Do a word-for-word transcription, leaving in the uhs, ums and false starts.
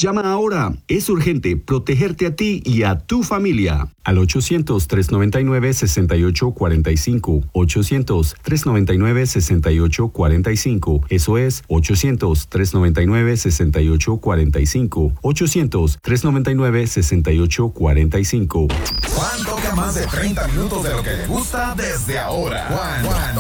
Llama ahora. Es urgente protegerte a ti y a tu familia. Al ochocientos, trescientos noventa y nueve, sesenta y ocho cuarenta y cinco. ochocientos, trescientos noventa y nueve, sesenta y ocho cuarenta y cinco. Eso es ochocientos, trescientos noventa y nueve, sesenta y ocho cuarenta y cinco. ochocientos, trescientos noventa y nueve, sesenta y ocho cuarenta y cinco. Juan toca más de treinta minutos de lo que le gusta desde ahora. Juan, Juan